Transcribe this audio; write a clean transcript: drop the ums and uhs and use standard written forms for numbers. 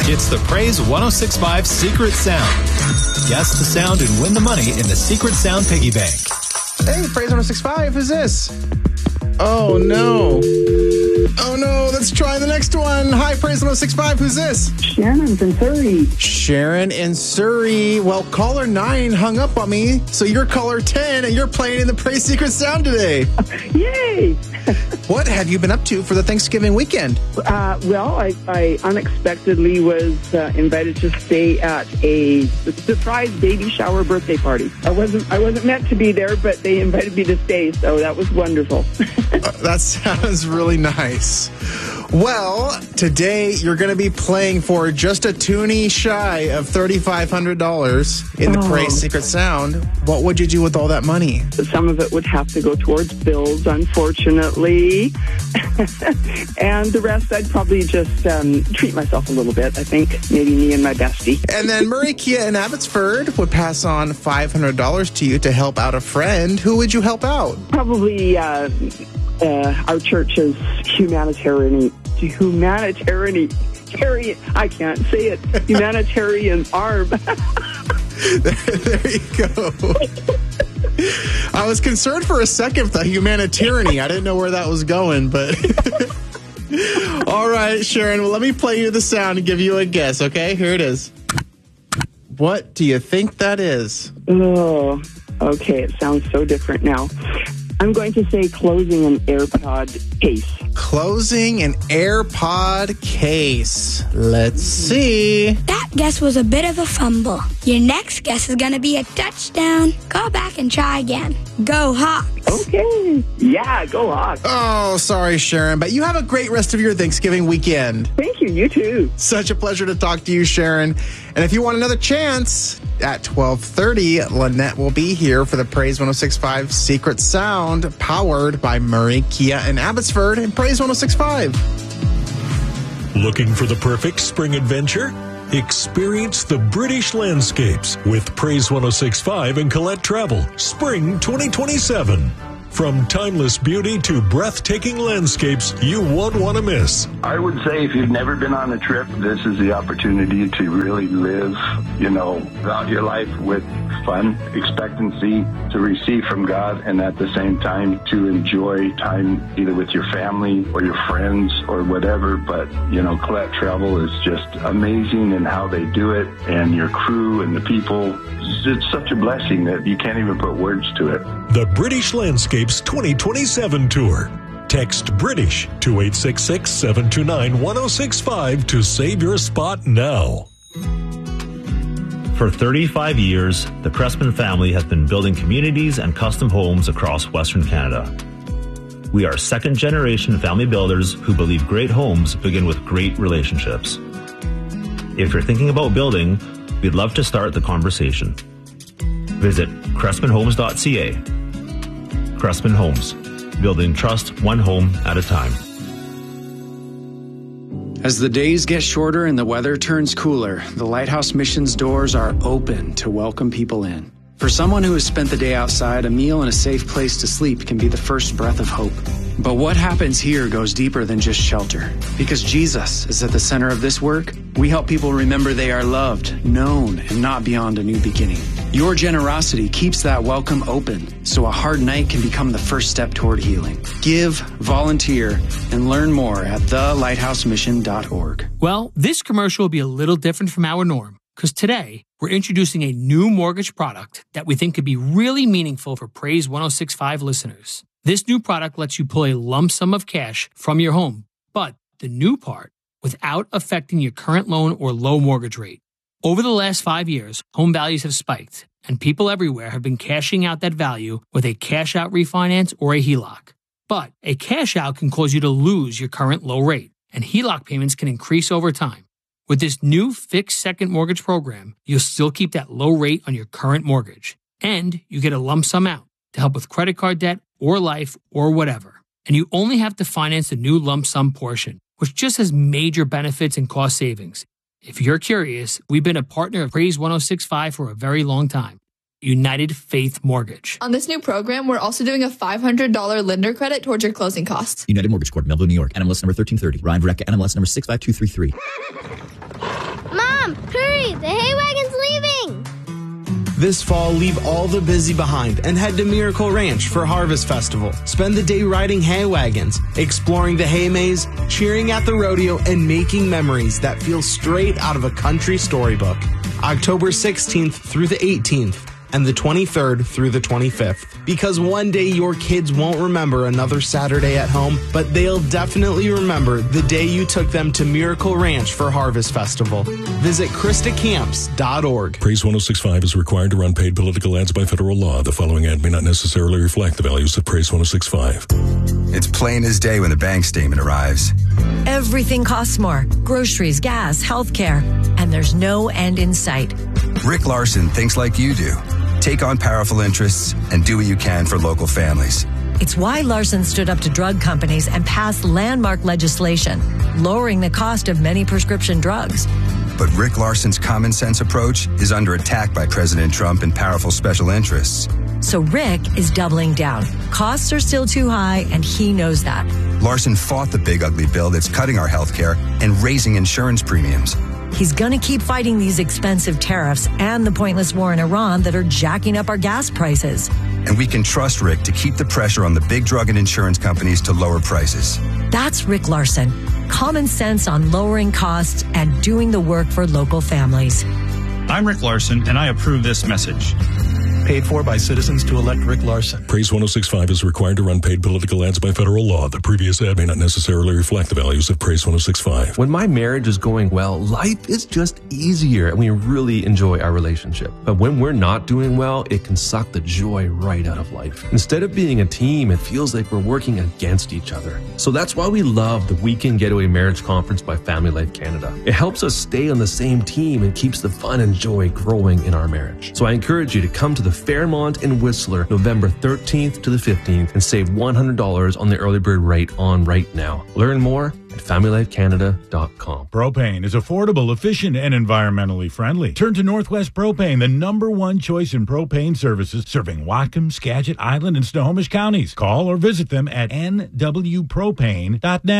It's the Praise 106.5 Secret Sound. Guess the sound and win the money in the Secret Sound Piggy Bank. Hey, Praise 106.5, who's this? Oh, no. Oh, no, let's try the next one. Hi, Praise 106.5, who's this? Sharon's in Surrey. Sharon in Surrey. Well, caller 9 hung up on me, so you're caller 10, and you're playing in the Praise Secret Sound today. Yay! What have you been up to for the Thanksgiving weekend? Well, I unexpectedly was invited to stay at a surprise baby shower birthday party. I wasn't meant to be there, but they invited me to stay, so that was wonderful. That sounds really nice. Well, today you're going to be playing for just a toonie shy of $3,500 in the Praise Secret Sound. What would you do with all that money? Some of it would have to go towards bills, unfortunately. And the rest, I'd probably just treat myself a little bit. I think maybe me and my bestie. And then Murray Kia in Abbotsford would pass on $500 to you to help out a friend. Who would you help out? Probably our church's humanitarian, I can't say it, humanitarian arm. There you go. I was concerned for a second with the humanitarian. I didn't know where that was going, but... All right, Sharon, well, let me play you the sound and give you a guess, okay? Here it is. What do you think that is? Oh, okay, it sounds so different now. I'm going to say closing an AirPod case. Closing an AirPod case. Let's see. That guess was a bit of a fumble. Your next guess is going to be a touchdown. Go back and try again. Go Hawks. Okay. Yeah, go Hawks. Oh, sorry, Sharon, but you have a great rest of your Thanksgiving weekend. Thank you. You too. Such a pleasure to talk to you, Sharon. And if you want another chance, at 12:30, Lynette will be here for the Praise 106.5 Secret Sound, powered by Murray Kia in Abbotsford and Praise 106.5. Looking for the perfect spring adventure? Experience the British landscapes with Praise 106.5 and Colette Travel, Spring 2027. From timeless beauty to breathtaking landscapes you won't want to miss. I would say if you've never been on a trip, this is the opportunity to really live, out your life with fun, expectancy, to receive from God, and at the same time to enjoy time either with your family or your friends or whatever. But, Colette Travel is just amazing in how they do it, and your crew and the people. It's such a blessing that you can't even put words to it. The British Landscapes 2027 Tour. Text BRITISH to 866-729-1065 to save your spot now. For 35 years, the Crespin family has been building communities and custom homes across Western Canada. We are second-generation family builders who believe great homes begin with great relationships. If you're thinking about building, we'd love to start the conversation. Visit CrespinHomes.ca. Crespin Homes, building trust one home at a time. As the days get shorter and the weather turns cooler, the Lighthouse Mission's doors are open to welcome people in. For someone who has spent the day outside, a meal and a safe place to sleep can be the first breath of hope. But what happens here goes deeper than just shelter. Because Jesus is at the center of this work, we help people remember they are loved, known, and not beyond a new beginning. Your generosity keeps that welcome open, so a hard night can become the first step toward healing. Give, volunteer, and learn more at thelighthousemission.org. Well, this commercial will be a little different from our norm, because today we're introducing a new mortgage product that we think could be really meaningful for Praise 106.5 listeners. This new product lets you pull a lump sum of cash from your home, but the new part, without affecting your current loan or low mortgage rate. Over the last 5 years, home values have spiked, and people everywhere have been cashing out that value with a cash-out refinance or a HELOC. But a cash-out can cause you to lose your current low rate, and HELOC payments can increase over time. With this new fixed second mortgage program, you'll still keep that low rate on your current mortgage, and you get a lump sum out to help with credit card debt or life or whatever. And you only have to finance the new lump sum portion, which just has major benefits and cost savings. If you're curious, we've been a partner of Praise 106.5 for a very long time. United Faith Mortgage. On this new program, we're also doing a $500 lender credit towards your closing costs. United Mortgage Corp, Melville, New York. NMLS number 1330. Ryan Verrecka, NMLS number 65233. Mom, hurry! The hay wagon's leaving! This fall, leave all the busy behind and head to Miracle Ranch for Harvest Festival. Spend the day riding hay wagons, exploring the hay maze, cheering at the rodeo, and making memories that feel straight out of a country storybook. October 16th through the 18th. And the 23rd through the 25th. Because one day your kids won't remember another Saturday at home, but they'll definitely remember the day you took them to Miracle Ranch for Harvest Festival. Visit KristaCamps.org. Praise 106.5 is required to run paid political ads by federal law. The following ad may not necessarily reflect the values of Praise 106.5. It's plain as day when the bank statement arrives. Everything costs more. Groceries, gas, healthcare, and there's no end in sight. Rick Larson thinks like you do. Take on powerful interests and do what you can for local families. It's why Larson stood up to drug companies and passed landmark legislation, lowering the cost of many prescription drugs. But Rick Larson's common sense approach is under attack by President Trump and powerful special interests. So Rick is doubling down. Costs are still too high, and he knows that. Larson fought the big ugly bill that's cutting our health care and raising insurance premiums. He's going to keep fighting these expensive tariffs and the pointless war in Iran that are jacking up our gas prices. And we can trust Rick to keep the pressure on the big drug and insurance companies to lower prices. That's Rick Larson. Common sense on lowering costs and doing the work for local families. I'm Rick Larson, and I approve this message. Paid for by citizens to elect Rick Larson. Praise 106.5 is required to run paid political ads by federal law. The previous ad may not necessarily reflect the values of Praise 106.5. When my marriage is going well, life is just easier and we really enjoy our relationship. But when we're not doing well, it can suck the joy right out of life. Instead of being a team, it feels like we're working against each other. So that's why we love the Weekend Getaway Marriage Conference by Family Life Canada. It helps us stay on the same team and keeps the fun and joy growing in our marriage. So I encourage you to come to the Fairmont in Whistler, November 13th to the 15th, and save $100 on the early bird rate on right now. Learn more at FamilyLifeCanada.com. Propane is affordable, efficient, and environmentally friendly. Turn to Northwest Propane, the #1 choice in propane services, serving Whatcom, Skagit, Island, and Snohomish counties. Call or visit them at nwpropane.net.